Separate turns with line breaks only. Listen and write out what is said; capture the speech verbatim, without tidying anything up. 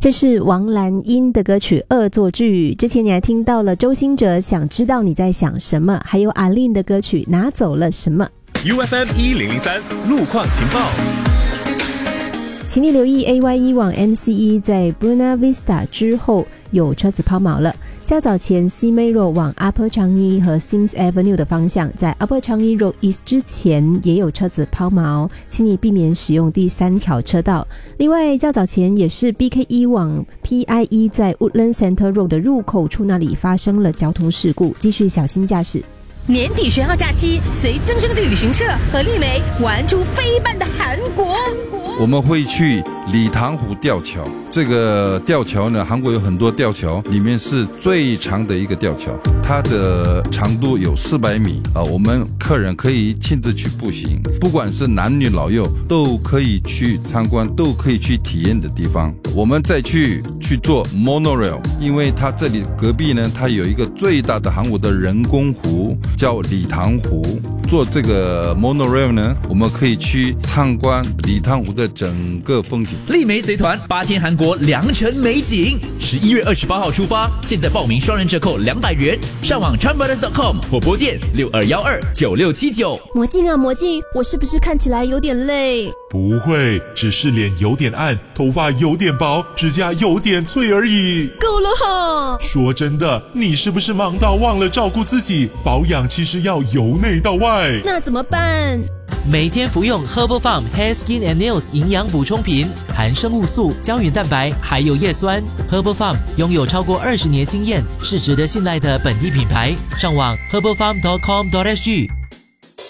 这是王蓝英的歌曲《恶作剧》。之前你还听到了周兴哲想知道你在想什么，还有阿令的歌曲拿走了什么。
U F M 一零零三路况情报，
请你留意 A Y E 往 M C E 在 Buena Vista 之后有车子抛锚了。较早前 Simei Road 往 Upper Changi 和 Sims Avenue 的方向，在 Upper Changi Road East 之前也有车子抛锚，请你避免使用第三条车道。另外较早前也是 B K E 往 P I E 在 Woodland Center Road 的入口处那里发生了交通事故，继续小心驾驶。
年底学号假期，随增生的旅行社和丽梅玩出非办的韩国。
我们会去理塘湖吊桥，这个吊桥呢，韩国有很多吊桥，里面是最长的一个吊桥，它的长度有四百米啊。我们客人可以亲自去步行，不管是男女老幼都可以去参观，都可以去体验的地方。我们再去去做 monorail， 因为它这里隔壁呢，它有一个最大的韩国的人工湖，叫理塘湖。做这个 monorail 呢，我们可以去参观理塘湖的整个风景。
丽梅随团八天韩国良辰美景，十一月二十八号出发，现在报名双人折扣两百元，上网 chan brothers dot com 或拨电六二一二九六七九。
魔镜啊魔镜，我是不是看起来有点累？
不会，只是脸有点暗，头发有点薄，指甲有点脆而已。
够了哈！
说真的，你是不是忙到忘了照顾自己？保养其实要由内到外。
那怎么办？
每天服用 Herbal Farm Hair Skin and Nails 营养补充品，含生物素、胶原蛋白，还有叶酸。Herbal Farm 拥有超过二十年经验，是值得信赖的本地品牌。上网 herbal farm dot com dot s g。